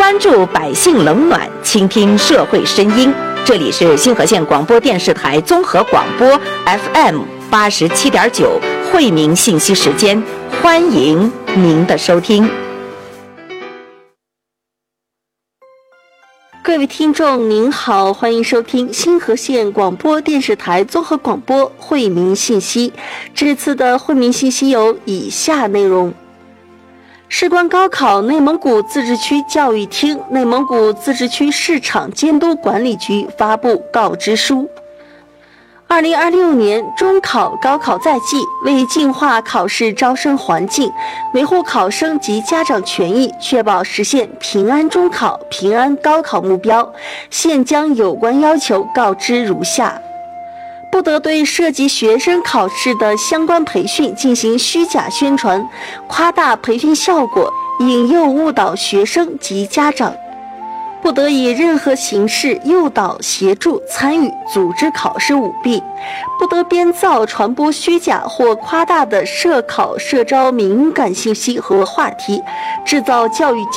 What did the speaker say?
关注百姓冷暖，倾听社会声音。这里是新河县广播电视台综合广播 FM87.9惠民信息时间，欢迎您的收听。 各位听众您好，欢迎收听新河县广播电视台综合广播惠民信息。这次的惠民信息有以下内容：事关高考，内蒙古自治区教育厅、内蒙古自治区市场监督管理局发布告知书。2026年中考、高考在即，为净化考试招生环境，维护考生及家长权益，确保实现平安中考、平安高考目标，现将有关要求告知如下：不得对涉及学生考试的相关培训进行虚假宣传，夸大培训效果，引诱误导学生及家长；不得以任何形式诱导、协助、参与、组织考试舞弊；不得编造、传播虚假或夸大的涉考、涉招敏感信息和话题，制造教育